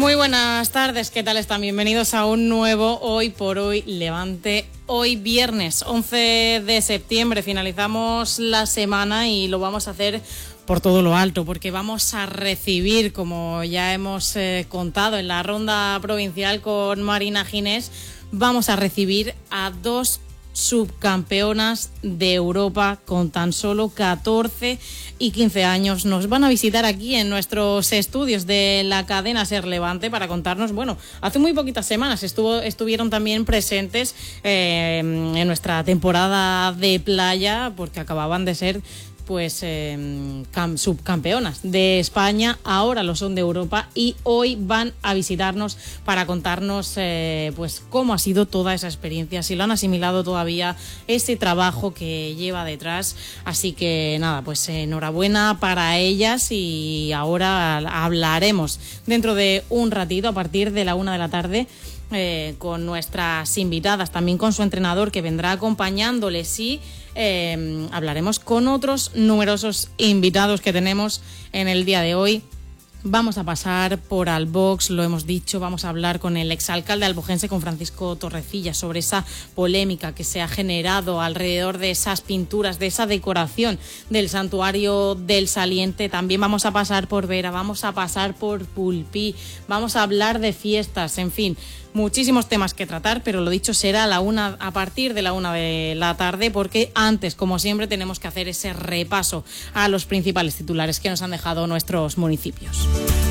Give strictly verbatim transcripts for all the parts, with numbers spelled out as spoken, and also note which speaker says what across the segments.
Speaker 1: Muy buenas tardes, ¿qué tal están? Bienvenidos a un nuevo Hoy por Hoy Levante. Hoy viernes once de septiembre finalizamos la semana y lo vamos a hacer por todo lo alto, porque vamos a recibir, como ya hemos eh, contado en la ronda provincial con Marina Ginés, vamos a recibir a dos subcampeonas de Europa con tan solo catorce y quince años. Nos van a visitar aquí en nuestros estudios de la cadena Ser Levante para contarnos, bueno, hace muy poquitas semanas estuvo, estuvieron también presentes eh, en nuestra temporada de playa, porque acababan de ser pues eh, cam- subcampeonas de España, ahora lo son de Europa y hoy van a visitarnos para contarnos eh, pues cómo ha sido toda esa experiencia, si lo han asimilado todavía, ese trabajo que lleva detrás. Así que nada, pues enhorabuena para ellas y ahora hablaremos dentro de un ratito a partir de la una de la tarde Eh, con nuestras invitadas, también con su entrenador que vendrá acompañándoles y eh, hablaremos con otros numerosos invitados que tenemos en el día de hoy. Vamos a pasar por Albox, lo hemos dicho, vamos a hablar con el exalcalde albogense, con Francisco Torrecilla, sobre esa polémica que se ha generado alrededor de esas pinturas, de esa decoración del santuario del Saliente. También vamos a pasar por Vera, vamos a pasar por Pulpí, vamos a hablar de fiestas, en fin, muchísimos temas que tratar, pero lo dicho, será a la una, a partir de la una de la tarde, porque antes, como siempre, tenemos que hacer ese repaso a los principales titulares que nos han dejado nuestros municipios.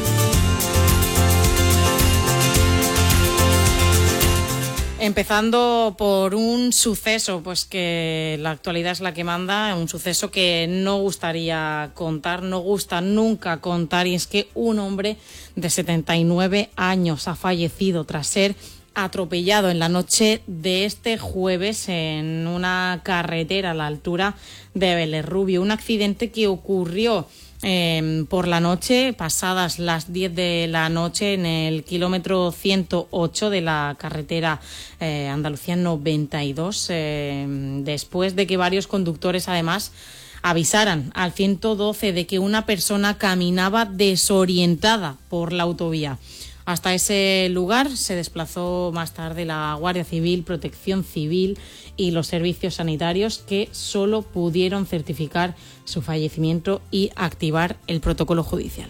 Speaker 1: Empezando por un suceso, pues que la actualidad es la que manda, un suceso que no gustaría contar, no gusta nunca contar, y es que un hombre de setenta y nueve años ha fallecido tras ser atropellado en la noche de este jueves en una carretera a la altura de Vélez Rubio. Un accidente que ocurrió Eh, por la noche, pasadas las diez de la noche, en el kilómetro ciento ocho de la carretera eh, Andalucía noventa y dos, eh, después de que varios conductores además avisaran al ciento doce de que una persona caminaba desorientada por la autovía. Hasta ese lugar se desplazó más tarde la Guardia Civil, Protección Civil y los servicios sanitarios, que solo pudieron certificar su fallecimiento y activar el protocolo judicial.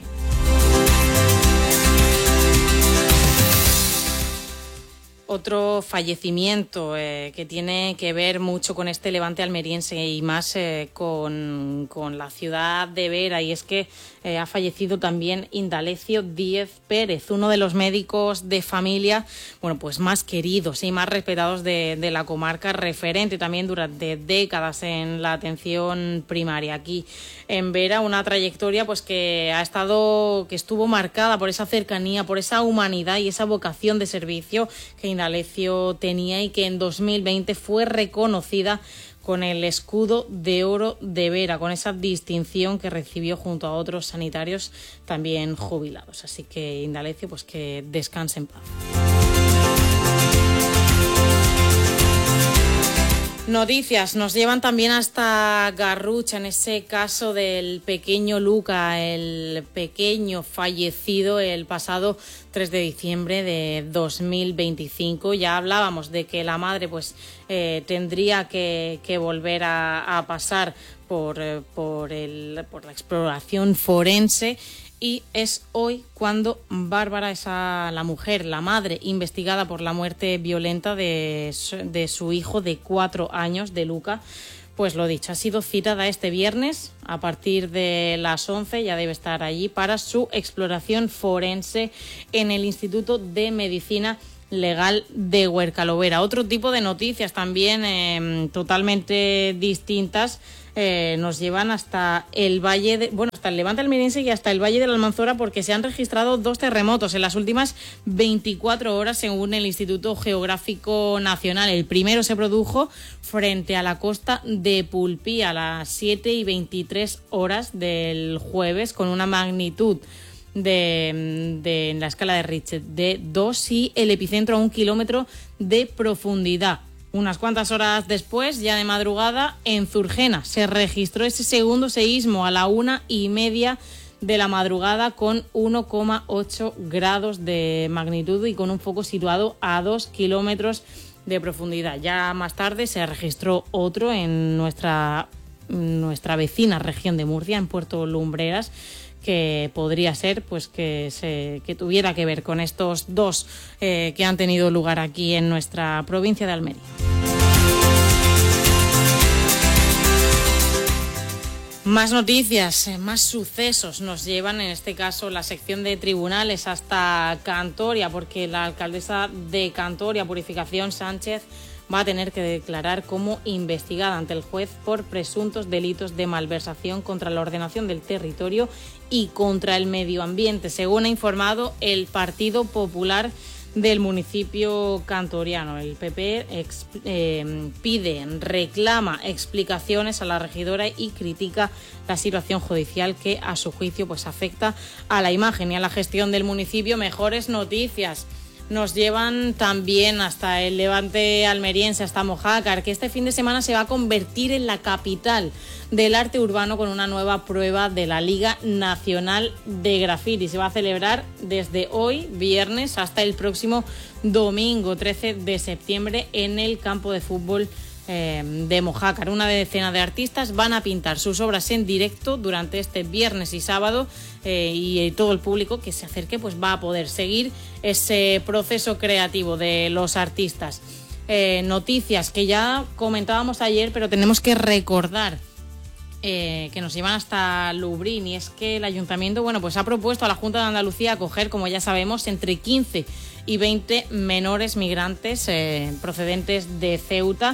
Speaker 1: Otro fallecimiento eh, que tiene que ver mucho con este Levante almeriense y más eh, con, con la ciudad de Vera, y es que eh, ha fallecido también Indalecio Díez Pérez, uno de los médicos de familia, bueno, pues más queridos y más respetados de, de la comarca, referente también durante décadas en la atención primaria aquí en Vera, una trayectoria pues que ha estado, que estuvo marcada por esa cercanía, por esa humanidad y esa vocación de servicio que Indalecio tenía, y que en dos mil veinte fue reconocida con el escudo de oro de Vera, con esa distinción que recibió junto a otros sanitarios también jubilados. Así que Indalecio, pues que descanse en paz. Noticias nos llevan también hasta Garrucha, en ese caso del pequeño Luca, el pequeño fallecido el pasado tres de diciembre de dos mil veinticinco. Ya hablábamos de que la madre pues eh, tendría que, que volver a, a pasar por, eh, por, el, por la exploración forense. Y es hoy cuando Bárbara, esa, la mujer, la madre investigada por la muerte violenta de su, de su hijo de cuatro años, de Luca, pues lo dicho, ha sido citada este viernes a partir de las once, ya debe estar allí para su exploración forense en el Instituto de Medicina Legal de Huercalovera. Otro tipo de noticias también eh, totalmente distintas eh, nos llevan hasta el Valle de, bueno, hasta el Levante almeriense y hasta el Valle de la Almanzora, porque se han registrado dos terremotos en las últimas veinticuatro horas, según el Instituto Geográfico Nacional. El primero se produjo frente a la costa de Pulpí a las siete y veintitrés horas del jueves, con una magnitud de, de en la escala de Richter de dos, y el epicentro a un kilómetro de profundidad. Unas cuantas horas después, ya de madrugada, en Zurgena se registró ese segundo seísmo a la una y media de la madrugada con uno coma ocho grados de magnitud y con un foco situado a dos kilómetros de profundidad. Ya más tarde se registró otro en nuestra, nuestra vecina región de Murcia, en Puerto Lumbreras, que podría ser pues que se que tuviera que ver con estos dos eh, que han tenido lugar aquí en nuestra provincia de Almería. Más noticias, más sucesos nos llevan, en este caso la sección de tribunales, hasta Cantoria, porque la alcaldesa de Cantoria, Purificación Sánchez, va a tener que declarar como investigada ante el juez por presuntos delitos de malversación contra la ordenación del territorio y contra el medio ambiente, según ha informado el Partido Popular del municipio cantoriano. El P P ex, eh, pide, reclama explicaciones a la regidora y critica la situación judicial que a su juicio pues afecta a la imagen y a la gestión del municipio. Mejores noticias nos llevan también hasta el Levante almeriense, hasta Mojácar, que este fin de semana se va a convertir en la capital del arte urbano con una nueva prueba de la Liga Nacional de Graffiti. Se va a celebrar desde hoy, viernes, hasta el próximo domingo, trece de septiembre, en el campo de fútbol eh, de Mojácar. Una decena de artistas van a pintar sus obras en directo durante este viernes y sábado, eh, y todo el público que se acerque pues va a poder seguir ese proceso creativo de los artistas. Eh, noticias que ya comentábamos ayer, pero tenemos que recordar eh, que nos llevan hasta Lubriñ, y es que el ayuntamiento bueno pues ha propuesto a la Junta de Andalucía acoger, como ya sabemos, entre quince y veinte menores migrantes eh, procedentes de Ceuta,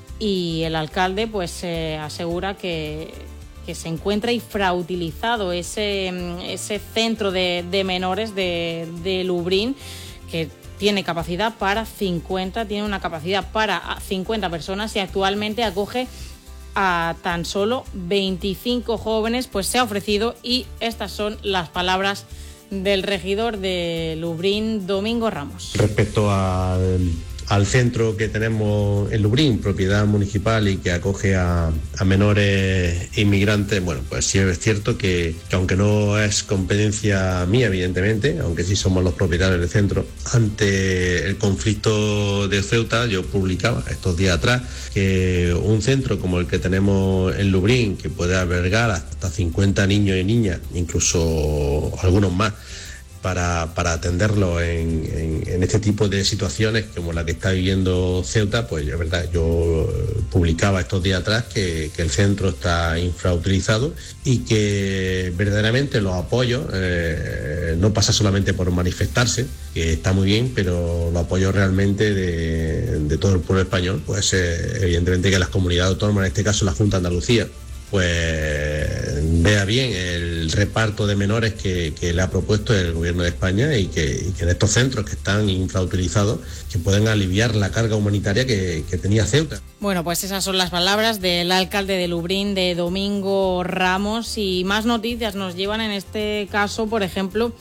Speaker 1: y el alcalde pues eh, asegura que, que se encuentra infrautilizado ese, ese centro de, de menores de, de Lubriñ, que tiene capacidad para cincuenta, tiene una capacidad para cincuenta personas y actualmente acoge a tan solo veinticinco jóvenes. Pues se ha ofrecido, y estas son las palabras del regidor de Lubriñ, Domingo Ramos.
Speaker 2: Respecto al, al centro que tenemos en Lubriñ, propiedad municipal y que acoge a, a menores inmigrantes, bueno, pues sí es cierto que, que aunque no es competencia mía, evidentemente, aunque sí somos los propietarios del centro, ante el conflicto de Ceuta, yo publicaba estos días atrás que un centro como el que tenemos en Lubriñ, que puede albergar hasta cincuenta niños y niñas, incluso algunos más, para, para atenderlo en, en, en este tipo de situaciones como la que está viviendo Ceuta, pues es verdad, yo publicaba estos días atrás que, que el centro está infrautilizado y que verdaderamente los apoyos eh, no pasa solamente por manifestarse, que está muy bien, pero los apoyos realmente de, de todo el pueblo español, pues eh, evidentemente que las comunidades autónomas, en este caso la Junta de Andalucía, pues vea bien el reparto de menores que, que le ha propuesto el Gobierno de España, y que, y que en estos centros que están infrautilizados, que pueden aliviar la carga humanitaria que, que tenía Ceuta.
Speaker 1: Bueno, pues esas son las palabras del alcalde de Lubriñ, de Domingo Ramos. Y más noticias nos llevan, en este caso, por ejemplo,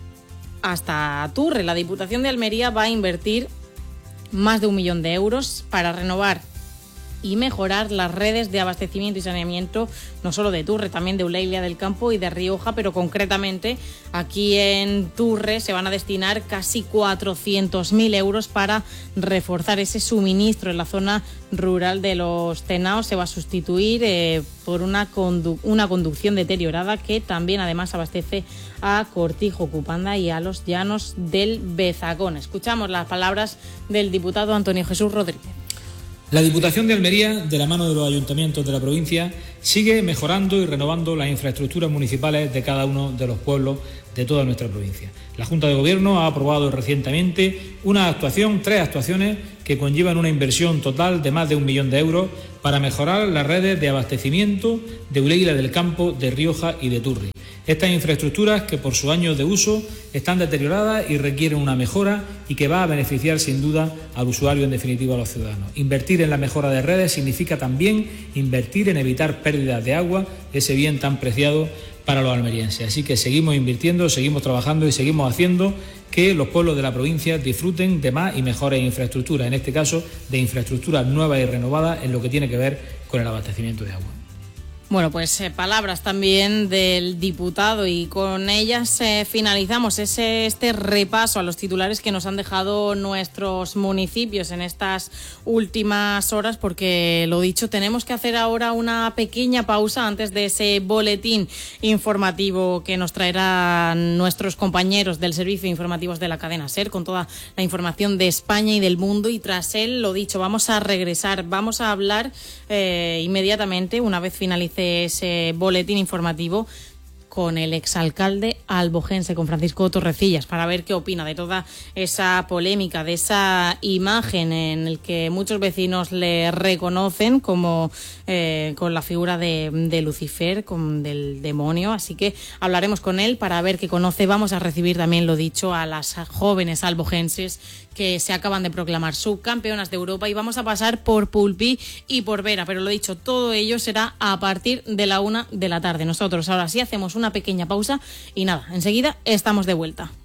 Speaker 1: hasta Turre. La Diputación de Almería va a invertir más de un millón de euros para renovar y mejorar las redes de abastecimiento y saneamiento, no solo de Turre, también de Ulleila del Campo y de Rioja, pero concretamente aquí en Turre se van a destinar casi cuatrocientos mil euros para reforzar ese suministro en la zona rural de los Tenaos. Se va a sustituir eh, por una, condu- una conducción deteriorada que también además abastece a Cortijo, Cupanda y a los llanos del Bezacón. Escuchamos las palabras del diputado Antonio Jesús Rodríguez.
Speaker 3: La Diputación de Almería, de la mano de los ayuntamientos de la provincia, sigue mejorando y renovando las infraestructuras municipales de cada uno de los pueblos de toda nuestra provincia. La Junta de Gobierno ha aprobado recientemente una actuación, tres actuaciones que conllevan una inversión total de más de un millón de euros para mejorar las redes de abastecimiento de Ulleila del Campo, de Rioja y de Turre. Estas infraestructuras, que por sus años de uso están deterioradas y requieren una mejora, y que va a beneficiar sin duda al usuario, en definitiva a los ciudadanos. Invertir en la mejora de redes significa también invertir en evitar pérdidas de agua, ese bien tan preciado para los almerienses. Así que seguimos invirtiendo, seguimos trabajando y seguimos haciendo que los pueblos de la provincia disfruten de más y mejores infraestructuras, en este caso de infraestructuras nuevas y renovadas en lo que tiene que ver con el abastecimiento de agua.
Speaker 1: Bueno, pues eh, palabras también del diputado, y con ellas eh, finalizamos ese este repaso a los titulares que nos han dejado nuestros municipios en estas últimas horas, porque lo dicho, tenemos que hacer ahora una pequeña pausa antes de ese boletín informativo que nos traerán nuestros compañeros del Servicio de Informativos de la cadena SER con toda la información de España y del mundo, y tras él, lo dicho, vamos a regresar, vamos a hablar eh, inmediatamente, una vez finalice ese boletín informativo, con el exalcalde albojense, con Francisco Torrecillas, para ver qué opina de toda esa polémica, de esa imagen en el que muchos vecinos le reconocen como eh, con la figura de, de Lucifer, con del demonio. Así que hablaremos con él para ver qué conoce. Vamos a recibir también, lo dicho, a las jóvenes albojenses que se acaban de proclamar subcampeonas de Europa, y vamos a pasar por Pulpí y por Vera, pero lo dicho, todo ello será a partir de la una de la tarde. Nosotros ahora sí hacemos una pequeña pausa y nada, enseguida estamos de vuelta.